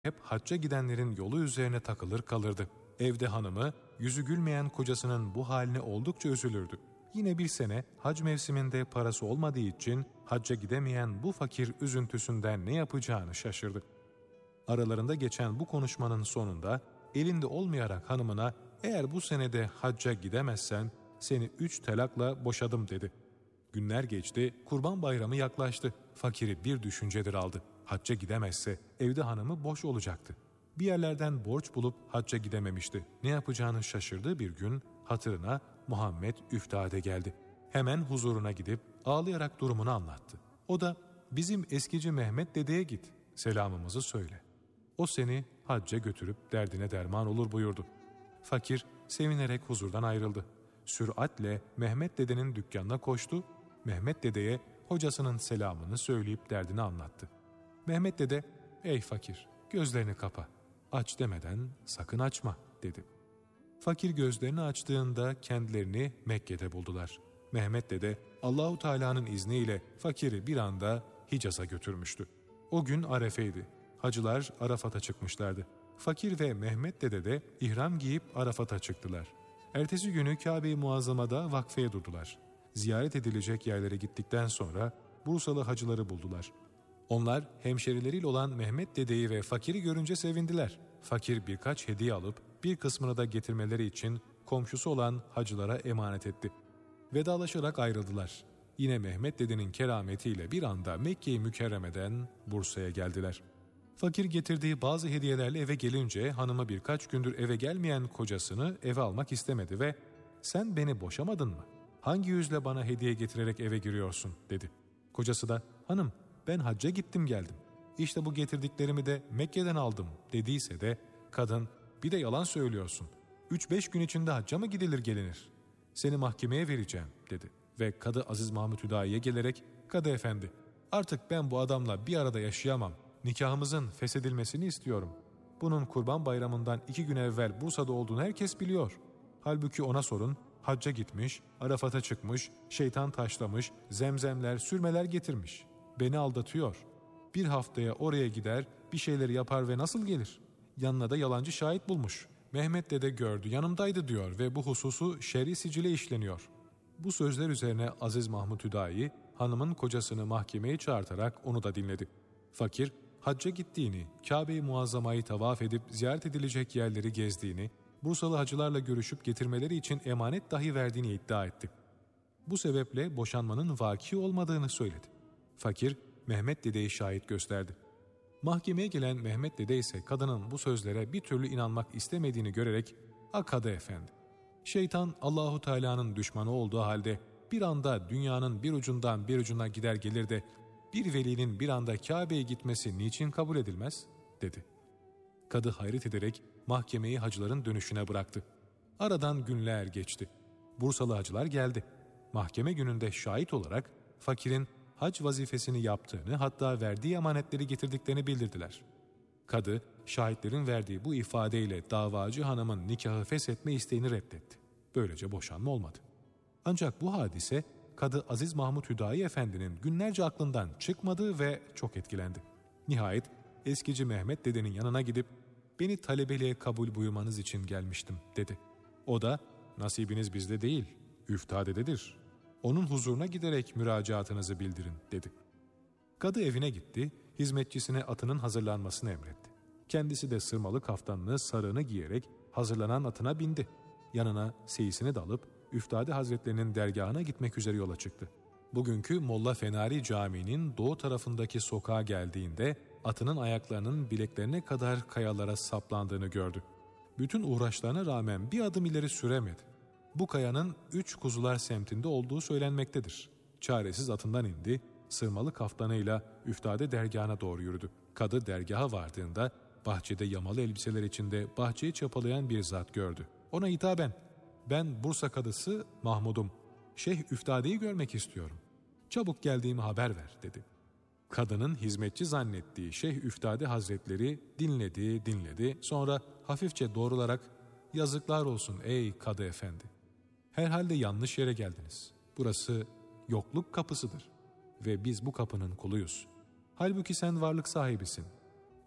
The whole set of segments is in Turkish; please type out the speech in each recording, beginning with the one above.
hep hacca gidenlerin yolu üzerine takılır kalırdı. Evde hanımı, yüzü gülmeyen kocasının bu haline oldukça üzülürdü. Yine bir sene hac mevsiminde parası olmadığı için hacca gidemeyen bu fakir üzüntüsünden ne yapacağını şaşırdı. Aralarında geçen bu konuşmanın sonunda elinde olmayarak hanımına "Eğer bu senede hacca gidemezsen seni 3 talakla boşadım" dedi. Günler geçti, Kurban Bayramı yaklaştı. Fakiri bir düşüncedir aldı. Hacca gidemezse evde hanımı boş olacaktı. Bir yerlerden borç bulup hacca gidememişti. Ne yapacağını şaşırdığı bir gün hatırına Muhammed Üftade geldi. Hemen huzuruna gidip ağlayarak durumunu anlattı. O da "Bizim eskici Mehmet dedeye git, selamımızı söyle. O seni hacca götürüp derdine derman olur" buyurdu. Fakir sevinerek huzurdan ayrıldı. Süratle Mehmet dedenin dükkanına koştu. Mehmet dedeye hocasının selamını söyleyip derdini anlattı. Mehmet dede "Ey fakir, gözlerini kapa. Aç demeden sakın açma" dedi. Fakir gözlerini açtığında kendilerini Mekke'de buldular. Mehmet dede Allahu Teala'nın izniyle fakiri bir anda Hicaz'a götürmüştü. O gün Arefe'ydi. Hacılar Arafat'a çıkmışlardı. Fakir ve Mehmet dede de ihram giyip Arafat'a çıktılar. Ertesi günü Kabe-i Muazzama'da vakfeye durdular. Ziyaret edilecek yerlere gittikten sonra Bursalı hacıları buldular. Onlar hemşerileriyle olan Mehmet dedeyi ve fakiri görünce sevindiler. Fakir birkaç hediye alıp bir kısmını da getirmeleri için komşusu olan hacılara emanet etti. Vedalaşarak ayrıldılar. Yine Mehmet dedenin kerametiyle bir anda Mekke-i Mükerreme'den Bursa'ya geldiler. Fakir getirdiği bazı hediyelerle eve gelince hanımı birkaç gündür eve gelmeyen kocasını eve almak istemedi ve "Sen beni boşamadın mı? Hangi yüzle bana hediye getirerek eve giriyorsun?" dedi. Kocası da "Hanım, ben hacca gittim geldim. İşte bu getirdiklerimi de Mekke'den aldım" dediyse de kadın "Bir de yalan söylüyorsun. 3-5 gün içinde hacca mı gidilir gelinir? Seni mahkemeye vereceğim" dedi. Ve Kadı Aziz Mahmud Hüdayi'ye gelerek "Kadı efendi, artık ben bu adamla bir arada yaşayamam. Nikahımızın feshedilmesini istiyorum. Bunun Kurban Bayramı'ndan 2 gün evvel Bursa'da olduğunu herkes biliyor. Halbuki ona sorun, hacca gitmiş, Arafat'a çıkmış, şeytan taşlamış, zemzemler, sürmeler getirmiş. Beni aldatıyor. Bir haftaya oraya gider, bir şeyleri yapar ve nasıl gelir? Yanına da yalancı şahit bulmuş. Mehmet dede gördü, yanımdaydı" diyor ve bu hususu şer'i sicile işleniyor. Bu sözler üzerine Aziz Mahmud Hüdayi hanımın kocasını mahkemeye çağırtarak onu da dinledi. Fakir hacca gittiğini, Kabe-i Muazzama'yı tavaf edip ziyaret edilecek yerleri gezdiğini, Bursalı hacılarla görüşüp getirmeleri için emanet dahi verdiğini iddia etti. Bu sebeple boşanmanın vaki olmadığını söyledi. Fakir Mehmet dedeyi şahit gösterdi. Mahkemeye gelen Mehmet dede ise kadının bu sözlere bir türlü inanmak istemediğini görerek "Kadı efendi, şeytan Allahu Teala'nın düşmanı olduğu halde bir anda dünyanın bir ucundan bir ucuna gider gelir de bir velinin bir anda Kabe'ye gitmesi niçin kabul edilmez?" dedi. Kadı hayret ederek mahkemeyi hacıların dönüşüne bıraktı. Aradan günler geçti. Bursalı hacılar geldi. Mahkeme gününde şahit olarak fakirin hac vazifesini yaptığını, hatta verdiği emanetleri getirdiklerini bildirdiler. Kadı şahitlerin verdiği bu ifadeyle davacı hanımın nikahı feshetme isteğini reddetti. Böylece boşanma olmadı. Ancak bu hadise Kadı Aziz Mahmud Hüdayi Efendi'nin günlerce aklından çıkmadı ve çok etkilendi. Nihayet eskici Mehmet dedenin yanına gidip "Beni talebeliğe kabul buyurmanız için gelmiştim" dedi. O da "Nasibiniz bizde değil, Üftade'dedir. Onun huzuruna giderek müracaatınızı bildirin" dedi. Kadı evine gitti, hizmetçisine atının hazırlanmasını emretti. Kendisi de sırmalı kaftanını, sarığını giyerek hazırlanan atına bindi. Yanına seyisini de alıp Üftade Hazretlerinin dergahına gitmek üzere yola çıktı. Bugünkü Molla Fenari Camii'nin doğu tarafındaki sokağa geldiğinde atının ayaklarının bileklerine kadar kayalara saplandığını gördü. Bütün uğraşlarına rağmen bir adım ileri süremedi. Bu kayanın 3 Kuzular semtinde olduğu söylenmektedir. Çaresiz atından indi, sırmalı kaftanıyla Üftade dergahına doğru yürüdü. Kadı dergaha vardığında bahçede yamalı elbiseler içinde bahçeyi çapalayan bir zat gördü. Ona hitaben "Ben Bursa kadısı Mahmud'um. Şeyh Üftade'yi görmek istiyorum. Çabuk geldiğimi haber ver" dedi. Kadının hizmetçi zannettiği Şeyh Üftade Hazretleri dinledi. Sonra hafifçe doğrularak "Yazıklar olsun ey Kadı efendi. Herhalde yanlış yere geldiniz. Burası yokluk kapısıdır ve biz bu kapının kuluyuz. Halbuki sen varlık sahibisin.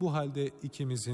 Bu halde ikimizin